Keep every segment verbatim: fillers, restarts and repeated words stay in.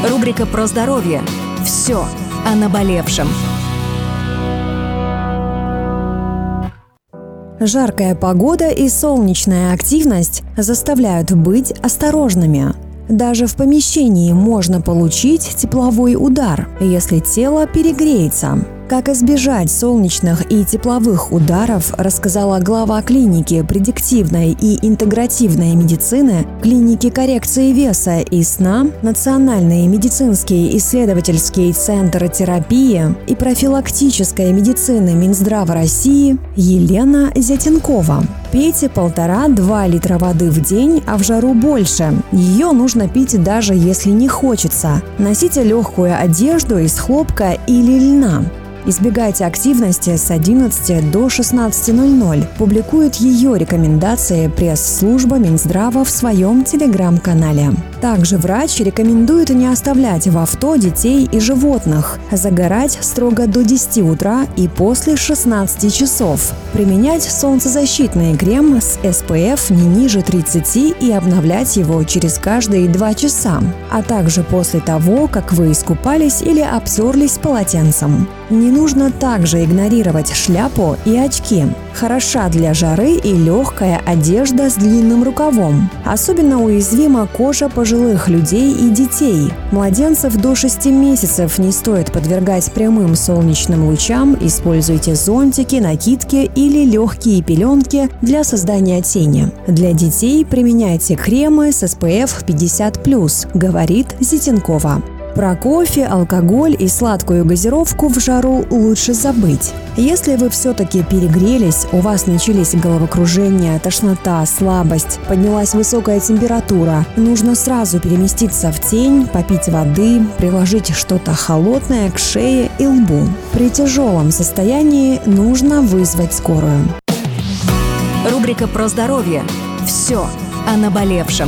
Рубрика про здоровье. Все о наболевшем. Жаркая погода и солнечная активность заставляют быть осторожными. Даже в помещении можно получить тепловой удар, если тело перегреется. Как избежать солнечных и тепловых ударов, рассказала глава клиники предиктивной и интегративной медицины, клиники коррекции веса и сна, Национальный медицинский исследовательский центр терапии и профилактической медицины Минздрава России Елена Зятенкова. Пейте полтора-два литра воды в день, а в жару больше. Ее нужно пить даже если не хочется. Носите легкую одежду из хлопка или льна. Избегайте активности с одиннадцати до шестнадцати ноль-ноль. Публикует ее рекомендации пресс-служба Минздрава в своем телеграм-канале. Также врач рекомендует не оставлять в авто детей и животных, загорать строго до десяти утра и после шестнадцати часов, применять солнцезащитный крем с эс пэ эф не ниже тридцати и обновлять его через каждые два часа, а также после того, как вы искупались или обтерлись полотенцем. Не нужно также игнорировать шляпу и очки. Хороша для жары и легкая одежда с длинным рукавом. Особенно уязвима кожа пожилых людей и детей. Младенцев до шести месяцев не стоит подвергать прямым солнечным лучам. Используйте зонтики, накидки или легкие пеленки для создания тени. Для детей применяйте кремы с эс пэ эф пятьдесят плюс, говорит Зятенкова. Про кофе, алкоголь и сладкую газировку в жару лучше забыть. Если вы все-таки перегрелись, у вас начались головокружение, тошнота, слабость, поднялась высокая температура, нужно сразу переместиться в тень, попить воды, приложить что-то холодное к шее и лбу. При тяжелом состоянии нужно вызвать скорую. Рубрика про здоровье. Все о наболевшем.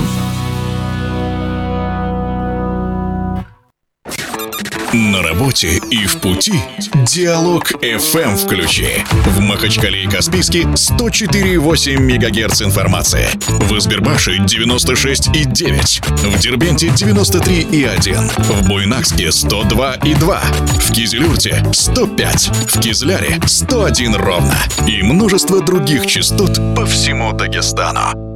На работе и в пути Диалог эф эм включи. В Махачкале и Каспийске сто четыре и восемь мегагерц информации. В Избербаше девяносто шесть и девять. В Дербенте девяносто три и один. В Буйнакске сто два и два. В Кизилюрте сто пять. В Кизляре сто один ровно. И множество других частот по всему Дагестану.